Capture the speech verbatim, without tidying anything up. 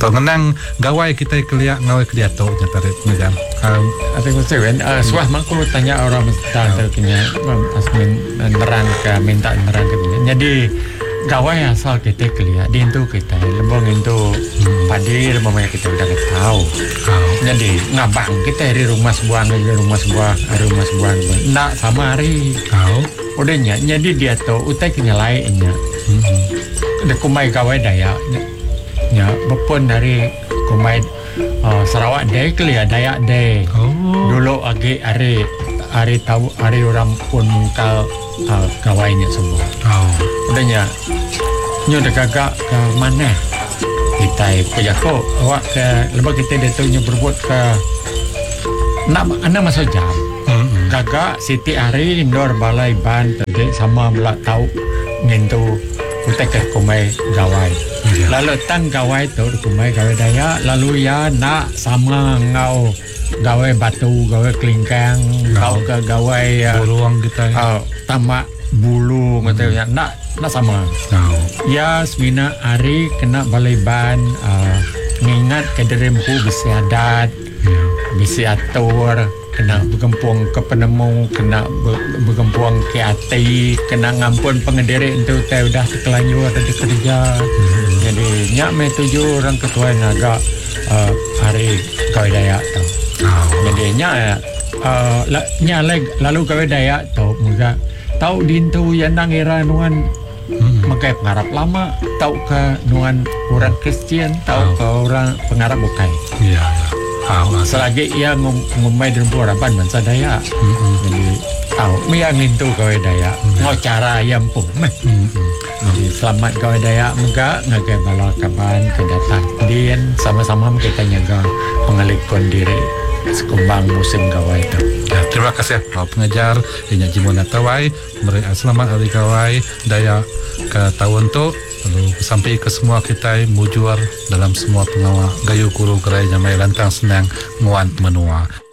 atau ngenang gawai kita keliak ngawai kediato nyatarit ngegan. Um, Ate ko sewen uh, suah mangko tanya orang mesti terkenya asmin nerang ke minta nerang ke jadi gawai asal kita keliak di itu kita lembong itu hmm. padi rumah kita udah tahu. Oh. Jadi ngabang kita dari rumah sebuah dari rumah sebuah dari rumah sebuah nak sama hari. Oh. Udahnya jadi dia tahu utai kenyalainnya. Hmm. Ada kumai gawai daya nya bepun dari kumai uh, Sarawak deh keliak Dayak deh. Oh. Dulu agi hari hari tahu hari orang pun kal uh, gawainya semua. Oh. Udahnya nyo dah gagak ke mana kita pejako awak ke lebih kita dia tu nyo berbuat ke nak anak masuk jam mm-hmm. gagak Siti Ari indor balai ban tadi sama melak tahu ngentu kita ke kumai gawai yeah. Lalu tang gawai tu kumai gawai daya lalu ya nak sama ngau gawai batu gawai kelingkang ngau ke gawai buruang kita uh, tamak bulu katanya nak nak sama. Oh. Ya semina hari kena balai ban uh, ngingat kederempu besi adat, yeah. Besi atur, kena bergempuang ke penemu, kena bergempuang ke hati, kena ngampun pengendiri itu teh udah terkelanjur ada kerja. Hmm. Jadi nyak me tujuh orang ketua naga uh, hari kawai Dayak tu. Oh. Jadi nyak uh, nyak lalu kawai Dayak tu muka tahu dintu yang nang era nuan hmm. makai pengarap lama tahu ke nuan orang Kristian tahu oh. ke orang pengarap bukai iya ya oh, selagi ia ngum, ngumai di rumpu harapan bangsa Dayak hmm. jadi tahu miang itu kawai Dayak hmm. ngau cara yang pun hmm. jadi selamat kawai Dayak muka ngagai bala kaban kedatang din sama-sama kita nyaga mengalikkan diri sekumbang musim gawai itu. Ya, terima kasih Pak Pengajar Inya Jimona Tawai beri selamat hari gawai daya ke tahun tu lalu sampai ke semua kita mujur dalam semua pengawal gayu guru gerai jamai lantang senang nguan menua.